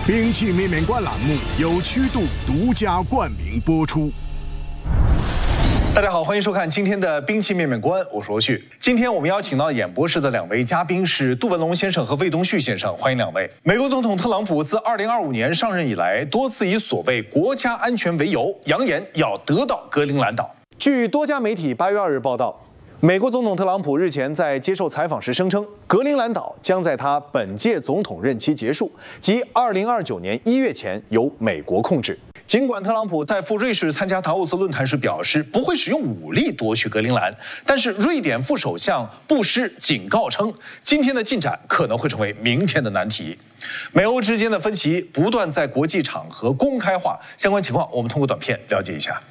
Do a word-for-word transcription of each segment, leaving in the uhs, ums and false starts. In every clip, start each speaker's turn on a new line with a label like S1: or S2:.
S1: 兵器面面观栏目由曲度独家冠名播出。
S2: 大家好，欢迎收看今天的兵器面面观，我是罗旭。今天我们邀请到演播室的两位嘉宾是杜文龙先生和魏东旭先生，欢迎两位。美国总统特朗普自二零二五年上任以来，多次以所谓国家安全为由，扬言要得到格陵兰岛。
S3: 据多家媒体八月二日报道，美国总统特朗普日前在接受采访时声称，格陵兰岛将在他本届总统任期结束，即二零二九年一月前由美国控制。
S2: 尽管特朗普在赴瑞士参加达沃斯论坛时表示不会使用武力夺取格陵兰，但是瑞典副首相布施警告称，今天的进展可能会成为明天的难题。美欧之间的分歧不断在国际场合公开化，相关情况我们通过短片了解一下。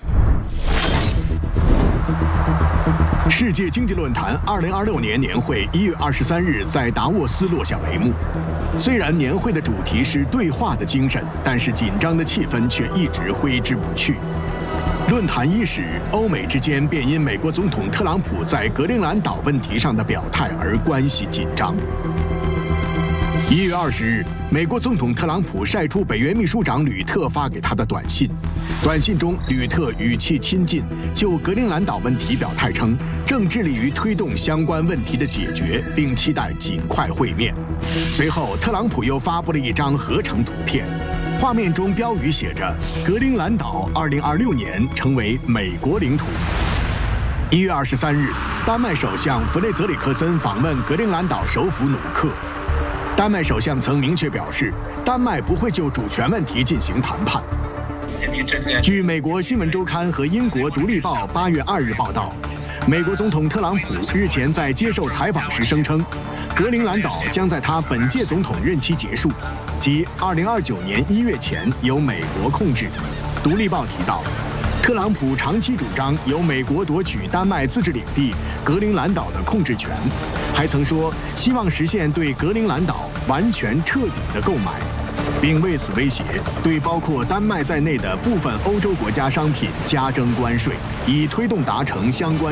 S1: 世界经济论坛二零二六年年会一月二十三日在达沃斯落下帷幕。虽然年会的主题是对话的精神，但是紧张的气氛却一直挥之不去。论坛伊始，欧美之间便因美国总统特朗普在格陵兰岛问题上的表态而关系紧张。一月二十日，美国总统特朗普晒出北约秘书长吕特发给他的短信。短信中，吕特语气亲近，就格陵兰岛问题表态称，正致力于推动相关问题的解决，并期待尽快会面。随后，特朗普又发布了一张合成图片，画面中标语写着“格陵兰岛二零二六年成为美国领土”。一月二十三日，丹麦首相弗雷泽里克森访问格陵兰岛首府努克。丹麦首相曾明确表示，丹麦不会就主权问题进行谈判。据美国新闻周刊和英国独立报八月二日报道，美国总统特朗普日前在接受采访时声称，格陵兰岛将在他本届总统任期结束，即二零二九年一月前由美国控制。独立报提到，特朗普长期主张由美国夺取丹麦自治领地格陵兰岛的控制权，还曾说希望实现对格陵兰岛完全彻底的购买，并为此威胁对包括丹麦在内的部分欧洲国家商品加征关税，以推动达成相关